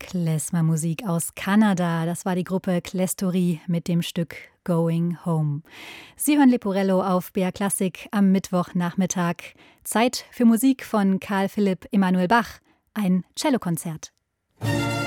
Klezmer-Musik aus Kanada. Das war die Gruppe Kleztory mit dem Stück Going Home. Sie hören Leporello auf BR Klassik am Mittwochnachmittag. Zeit für Musik von Carl Philipp Emanuel Bach, ein Cellokonzert.